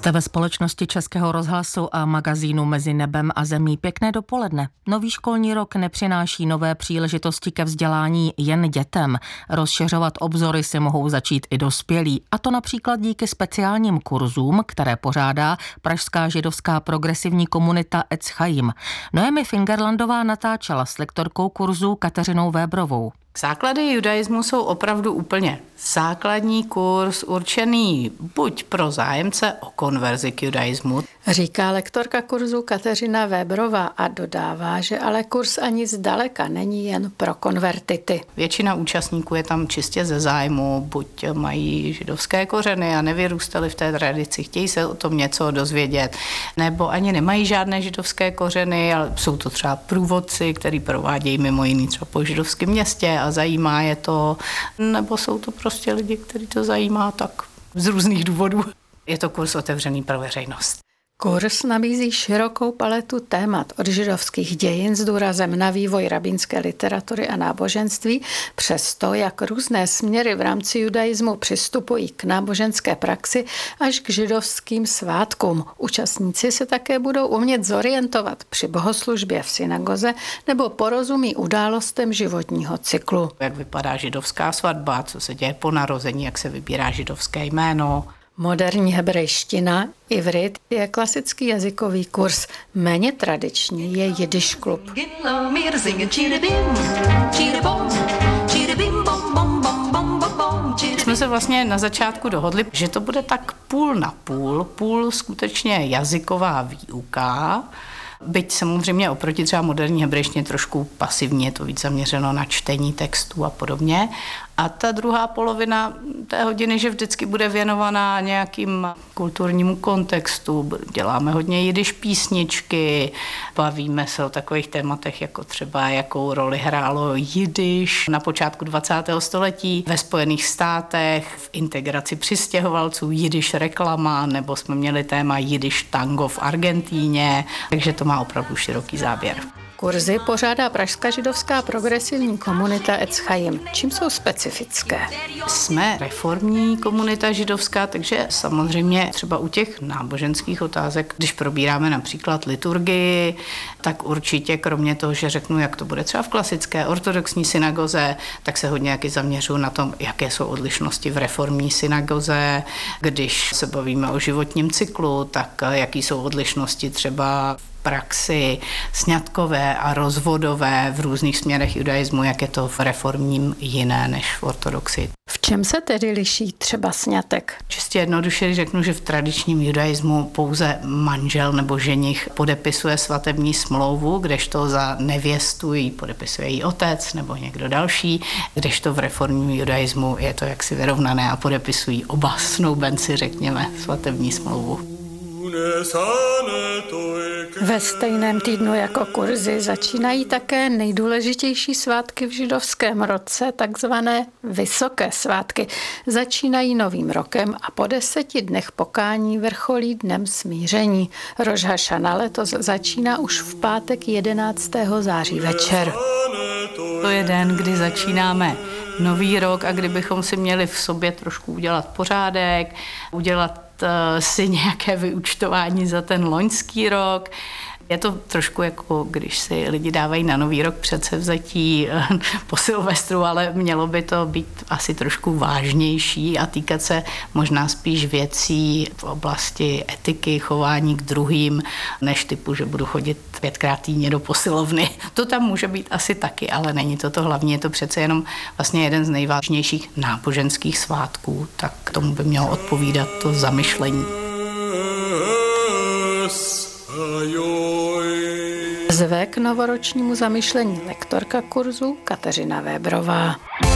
Jste ve společnosti Českého rozhlasu a magazínu Mezi nebem a zemí. Pěkné dopoledne. Nový školní rok nepřináší nové příležitosti ke vzdělání jen dětem. Rozšiřovat obzory si mohou začít i dospělí. A to například díky speciálním kurzům, které pořádá pražská židovská progresivní komunita Etz Chaim. Noemi Fingerlandová natáčela s lektorkou kurzu Kateřinou Vébrovou. Základy judaismu jsou opravdu úplně základní kurz určený buď pro zájemce o konverzi k judaismu, říká lektorka kurzu Kateřina Vébrová a dodává, že ale kurz ani zdaleka není jen pro konvertity. Většina účastníků je tam čistě ze zájmu, buď mají židovské kořeny a nevyrůstali v té tradici, chtějí se o tom něco dozvědět, nebo ani nemají žádné židovské kořeny, ale jsou to třeba průvodci, kteří provádějí mimo jiný třeba po židovském městě a zajímá je to, nebo jsou to prostě lidi, kteří to zajímá tak z různých důvodů. Je to kurz otevřený pro veřejnost. Kurz nabízí širokou paletu témat od židovských dějin s důrazem na vývoj rabínské literatury a náboženství, přes to, jak různé směry v rámci judaismu přistupují k náboženské praxi až k židovským svátkům. Účastníci se také budou umět zorientovat při bohoslužbě v synagoze nebo porozumí událostem životního cyklu. Jak vypadá židovská svatba, co se děje po narození, jak se vybírá židovské jméno. Moderní hebrejština, ivrit, je klasický jazykový kurz. Méně tradiční je Jiddisch klub. Jsme se vlastně na začátku dohodli, že to bude tak půl na půl, půl skutečně jazyková výuka, byť samozřejmě oproti třeba moderní hebrejštině trošku pasivně, je to víc zaměřeno na čtení textů a podobně. A ta druhá polovina té hodiny, že vždycky bude věnovaná nějakým kulturnímu kontextu. Děláme hodně jidiš písničky, bavíme se o takových tématech, jako třeba jakou roli hrálo jidiš na počátku 20. století ve Spojených státech, v integraci přistěhovalců, jidiš reklama, nebo jsme měli téma jidiš tango v Argentíně, takže to má opravdu široký záběr. Kurzy pořádá pražská židovská progresivní komunita Etz Chaim. Čím jsou specifické? Jsme reformní komunita židovská, takže samozřejmě třeba u těch náboženských otázek, když probíráme například liturgii, tak určitě kromě toho, že řeknu, jak to bude třeba v klasické ortodoxní synagoze, tak se hodně jaky zaměřuju na tom, jaké jsou odlišnosti v reformní synagoze. Když se bavíme o životním cyklu, tak jaký jsou odlišnosti třeba praxi sňatkové a rozvodové v různých směrech judaismu, jak je to v reformním jiné než v ortodoxii. V čem se tedy liší třeba sňatek? Čistě jednoduše řeknu, že v tradičním judaismu pouze manžel nebo ženich podepisuje svatební smlouvu, kdežto za nevěstu ji podepisuje její otec nebo někdo další, kdežto v reformním judaismu je to jaksi vyrovnané a podepisují oba snoubenci, řekněme, svatební smlouvu. Ve stejném týdnu jako kurzy začínají také nejdůležitější svátky v židovském roce, takzvané vysoké svátky. Začínají novým rokem a po 10 dnech pokání vrcholí dnem smíření. Roš hašana letos začíná už v pátek 11. září večer. To je den, kdy začínáme nový rok a kdybychom si měli v sobě trošku udělat pořádek, udělat si nějaké vyúčtování za ten loňský rok. Je to trošku jako, když si lidi dávají na nový rok předsevzetí po Silvestru, ale mělo by to být asi trošku vážnější a týkat se možná spíš věcí v oblasti etiky, chování k druhým, než typu, že budu chodit 5krát týdně do posilovny. To tam může být asi taky, ale není to hlavní, je to přece jenom vlastně jeden z nejvážnějších náboženských svátků, tak k tomu by mělo odpovídat to zamyšlení. Zve k novoročnímu zamyšlení lektorka kurzu Kateřina Vébrová.